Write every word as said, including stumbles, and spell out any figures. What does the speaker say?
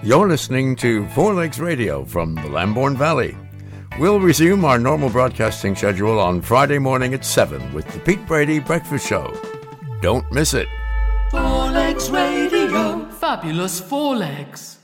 You're listening to Four Legs Radio from the Lambourn Valley. We'll resume our normal broadcasting schedule on Friday morning at seven with the Pete Brady Breakfast Show. Don't miss it. Four Legs Radio. Fabulous Four Legs.